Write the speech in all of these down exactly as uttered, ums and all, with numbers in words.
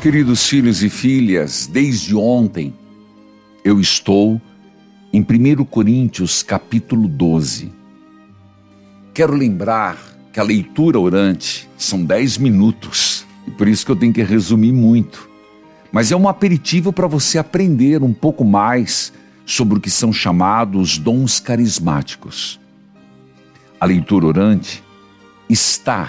Queridos filhos e filhas, desde ontem eu estou em primeiro Coríntios capítulo doze. Quero lembrar que a leitura orante são dez minutos, e por isso que eu tenho que resumir muito. Mas é um aperitivo para você aprender um pouco mais sobre o que são chamados dons carismáticos. A leitura orante está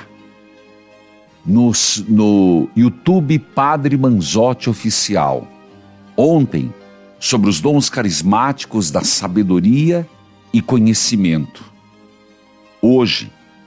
Nos, no YouTube Padre Manzotti Oficial. Ontem, sobre os dons carismáticos da sabedoria e conhecimento. Hoje,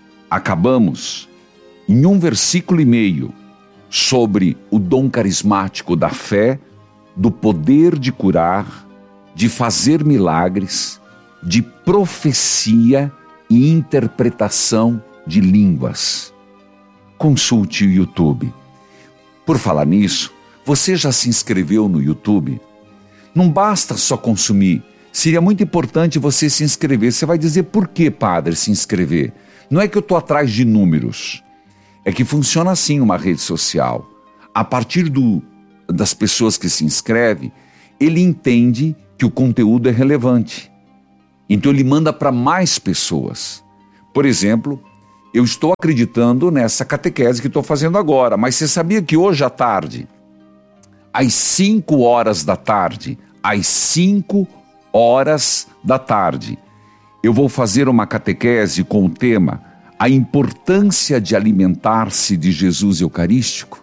acabamos em um versículo e meio sobre o dom carismático da fé, do poder de curar, de fazer milagres, de profecia e interpretação de línguas. Consulte o YouTube. Por falar nisso, você já se inscreveu no YouTube? Não basta só consumir. Seria muito importante você se inscrever. Você vai dizer, por que, padre, se inscrever? Não é que eu estou atrás de números. É que funciona assim uma rede social. A partir do, das pessoas que se inscrevem, ele entende que o conteúdo é relevante. Então ele manda para mais pessoas. Por exemplo, eu estou acreditando nessa catequese que estou fazendo agora, mas você sabia que hoje à tarde, às cinco horas da tarde, às cinco horas da tarde, eu vou fazer uma catequese com o tema A Importância de Alimentar-se de Jesus Eucarístico?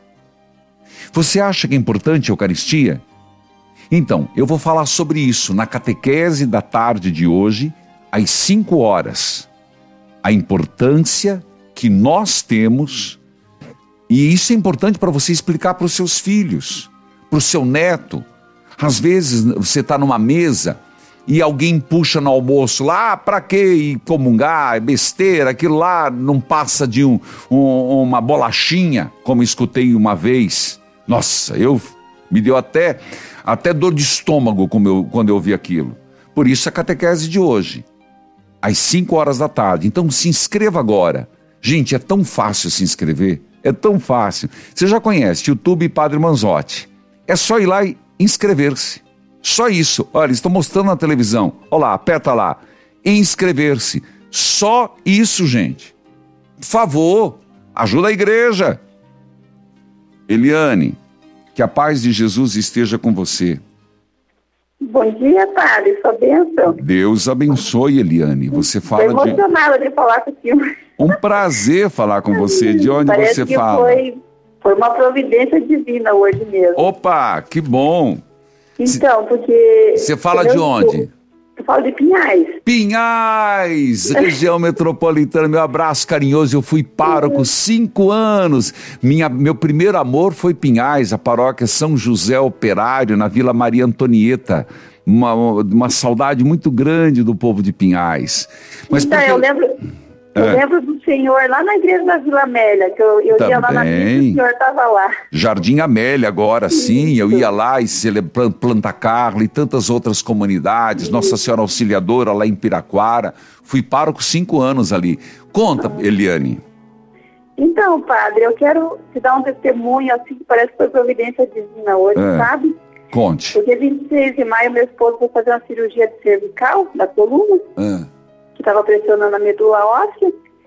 Você acha que é importante a Eucaristia? Então, eu vou falar sobre isso na catequese da tarde de hoje, às cinco horas. A importância que nós temos, e isso é importante para você explicar para os seus filhos, para o seu neto. Às vezes você está numa mesa e alguém puxa no almoço lá, ah, para que ir comungar, é besteira, aquilo lá não passa de um, um, uma bolachinha, como escutei uma vez. Nossa, eu me deu até, até dor de estômago como eu, quando eu ouvi aquilo. Por isso a catequese de hoje, às cinco horas da tarde. Então se inscreva agora. Gente, é tão fácil se inscrever. É tão fácil. Você já conhece YouTube Padre Manzotti. É só ir lá e inscrever-se. Só isso. Olha, estou mostrando na televisão. Olha lá, aperta lá. Inscrever-se. Só isso, gente. Por favor, ajuda a igreja. Eliane, que a paz de Jesus esteja com você. Bom dia, padre, sua bênção. Deus abençoe, Eliane. Você fala Estou emocionada de... de falar com o senhor. Um prazer falar com você. De onde Parece você que fala? Foi, foi uma providência divina hoje mesmo. Opa, que bom. Então, porque... Você fala de onde? Eu falo de Pinhais. Pinhais, região metropolitana. Meu abraço carinhoso. Eu fui pároco cinco anos. Minha, meu primeiro amor foi Pinhais, a paróquia São José Operário, na Vila Maria Antonieta. Uma, uma saudade muito grande do povo de Pinhais. Mas então, porque... eu lembro... Eu é. lembro do senhor lá na igreja da Vila Amélia, que eu, eu ia lá na missa e o senhor estava lá. Jardim Amélia agora, Isso. Sim, eu ia lá e celebra Planta Carla e tantas outras comunidades, Isso. Nossa Senhora Auxiliadora lá em Piraquara. Fui pároco cinco anos ali. Conta, ah. Eliane. Então, padre, eu quero te dar um testemunho, assim, que parece que foi providência divina hoje, é. sabe? Conte. Porque vinte e seis de maio, meu esposo foi fazer uma cirurgia de cervical, da coluna. É. Que estava pressionando a medula óssea,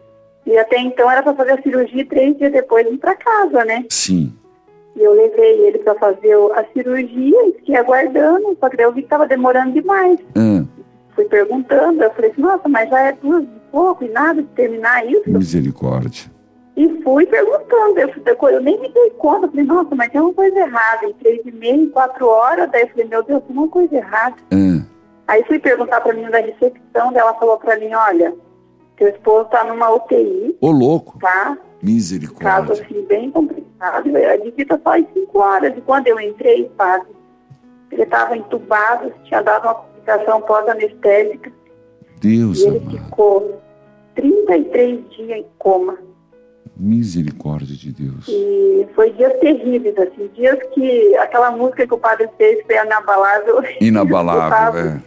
e até então era para fazer a cirurgia e três dias depois ir para casa, né? Sim. E eu levei ele para fazer a cirurgia e fiquei aguardando, só que daí eu vi que estava demorando demais. Hum. Fui perguntando, eu falei assim, nossa, mas já é duas e pouco e nada de terminar isso? Misericórdia. E fui perguntando, eu, eu nem me dei conta, eu falei, nossa, mas tem uma coisa errada, em três e meia, quatro horas, daí eu falei, meu Deus, tem uma coisa errada. Hum. Aí fui perguntar pra mim da recepção, ela falou pra mim, olha, teu esposo tá numa U T I. Ô, louco. Tá? Misericórdia. Caso assim, bem complicado. A visita só em cinco horas. E quando eu entrei, padre, ele estava entubado, tinha dado uma complicação pós-anestésica. Deus E ele amado. ficou trinta e três dias em coma. Misericórdia de Deus. E foi dias terríveis, assim, dias que aquela música que o padre fez foi inabalável. Inabalável, é.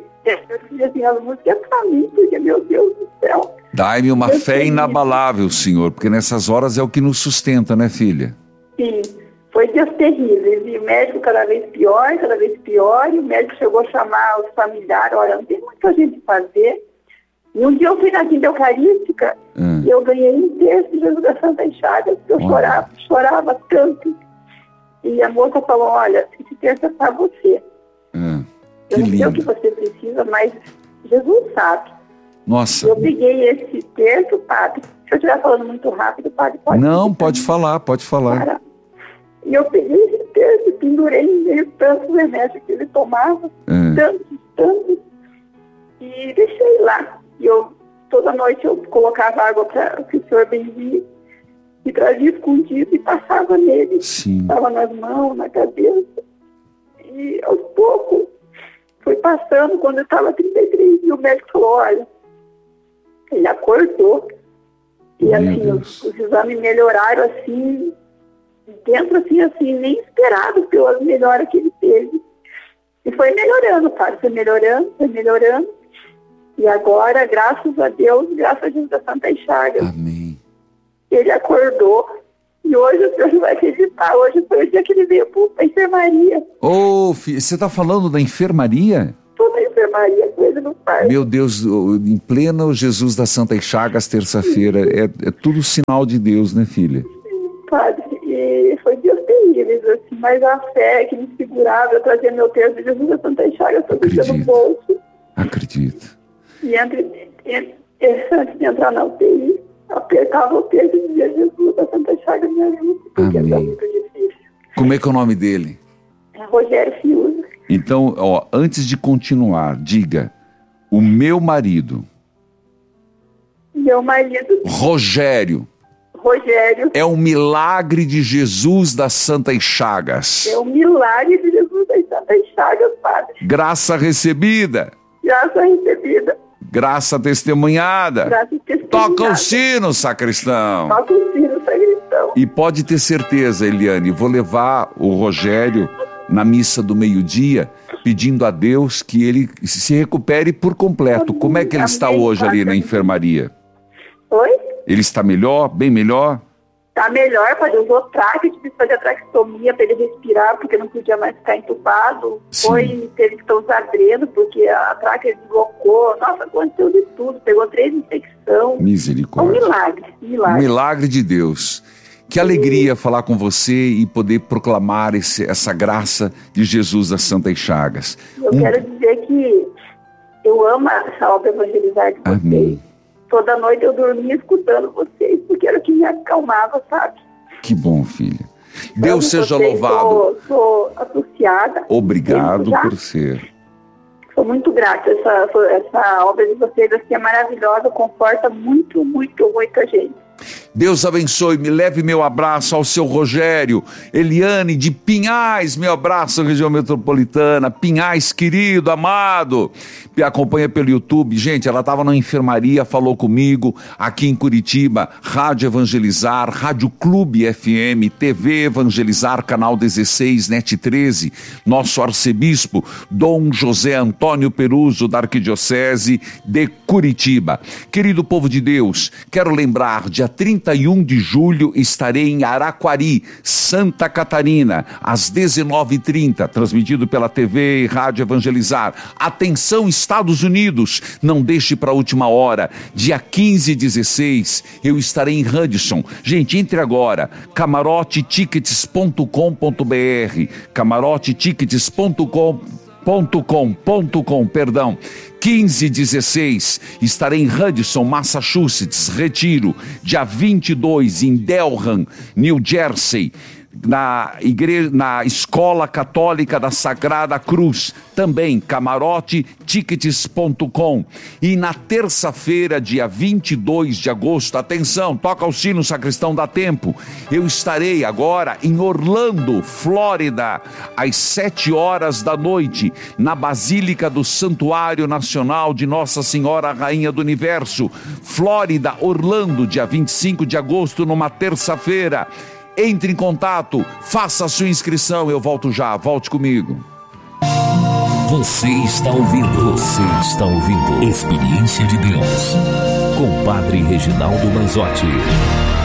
Eu dizia assim, as músicas é pra mim, porque, meu Deus do céu. Dai-me uma fé inabalável, Senhor, porque nessas horas é o que nos sustenta, né, filha? Sim. Foi dias terríveis, e o médico cada vez pior, cada vez pior, e o médico chegou a chamar os familiares, olha, não tem muita gente fazer. E um dia eu fui na quinta eucarística, hum. e eu ganhei um terço de Jesus da Santa Chagas, eu hum. chorava, chorava tanto. E a moça falou, olha, esse terço é para você. Hum. Eu não lindo. sei o que você precisa, mas Jesus sabe. Nossa. Eu peguei esse terço, padre. Se eu estiver falando muito rápido, padre, pode... Não, pode falar, pode falar. Para. E eu peguei esse terço e pendurei nele tantos remédios que ele tomava, hum. tantos, tantos, e deixei lá. E eu, toda noite eu colocava água para que o senhor benzia e trazia escondido e passava nele. Sim. Estava nas mãos, na cabeça. E aos poucos foi passando, quando eu estava trinta e três, e o médico falou, olha, ele acordou. E Meu assim, os, os exames melhoraram assim, dentro assim, assim, nem esperado pelas melhoras que ele teve. E foi melhorando, cara, foi melhorando, foi melhorando. E agora, graças a Deus, graças a Jesus da Santa Chagas, amém, ele acordou. E hoje o senhor não vai acreditar, hoje foi o dia que ele veio para a enfermaria. Ô, oh, filho, você está falando da enfermaria? Estou na enfermaria com ele no parque. Meu Deus, em pleno Jesus da Santa Chagas, terça-feira, é, é tudo sinal de Deus, né, filha? Sim, padre, e foi dias terríveis, assim, mas a fé que me segurava, eu trazia meu terço de Jesus da Santa Chagas, eu deixei no bolso. Acredito. E entre, entre, antes de entrar na U T I, apertava o terço e dizia, Jesus da Santa Chagas me ajuda, porque está muito difícil. Como é que é o nome dele? É Rogério Fiuza. Então, ó, antes de continuar, diga, o meu marido. Meu marido. Rogério. Rogério. É um milagre de Jesus das Santas Chagas. É um milagre de Jesus das Santas Chagas, padre. Graça recebida. Graça recebida. Graça testemunhada. Graça testemunhada. Toca o sino, sacristão. Toca o sino, sacristão. E pode ter certeza, Eliane, vou levar o Rogério na missa do meio-dia, pedindo a Deus que ele se recupere por completo. Amém. Como é que ele Amém. Está hoje ali na enfermaria? Oi? Ele está melhor? Bem melhor? Está melhor, padre. Usou traque, tive que fazer a traqueostomia para ele respirar, porque não podia mais ficar entubado. Sim. Foi, teve que usar dreno, porque a traque deslocou. Nossa, aconteceu de tudo. Pegou três infecções. Misericórdia. Um milagre, milagre. Um milagre de Deus. Que alegria falar com você e poder proclamar esse, essa graça de Jesus das Santas Chagas. Eu um... quero dizer que eu amo essa obra evangelizar de vocês. Amém. Toda noite eu dormia escutando vocês, porque era o que me acalmava, sabe? Que bom, filha. Deus amo seja vocês, louvado. Sou, sou associada. Obrigado por ser. Sou muito grata. Essa, essa obra de vocês assim, é maravilhosa, conforta muito, muito, muita gente. Deus abençoe, me leve meu abraço ao seu Rogério. Eliane de Pinhais, meu abraço, região metropolitana. Pinhais, querido, amado, me acompanha pelo YouTube. Gente, ela estava na enfermaria, falou comigo, aqui em Curitiba, Rádio Evangelizar, Rádio Clube F M, T V Evangelizar, Canal dezesseis, Net treze, nosso arcebispo, Dom José Antônio Peruso, da Arquidiocese de Curitiba. Querido povo de Deus, quero lembrar, dia trinta e um de julho estarei em Araquari, Santa Catarina, às dezenove e trinta, transmitido pela T V e Rádio Evangelizar. Atenção, Estados Unidos, não deixe para a última hora. Dia quinze e dezesseis, eu estarei em Hudson. Gente, entre agora, camarote tickets ponto com ponto b r, camarote tickets ponto com ponto com ponto com, perdão. quinze e dezesseis, estarei em Hudson, Massachusetts, Retiro. Dia vinte e dois, em Delran, New Jersey, na, igreja, na Escola Católica da Sagrada Cruz, também camarote tickets ponto com. E na terça-feira, dia vinte e dois de agosto, atenção, toca o sino, sacristão, dá tempo, eu estarei agora em Orlando, Flórida, às sete horas da noite, na Basílica do Santuário Nacional de Nossa Senhora Rainha do Universo, Flórida, Orlando, dia vinte e cinco de agosto, numa terça-feira. Entre em contato, faça a sua inscrição, eu volto já, volte comigo. Você está ouvindo, você está ouvindo Experiência de Deus, com Padre Reginaldo Manzotti.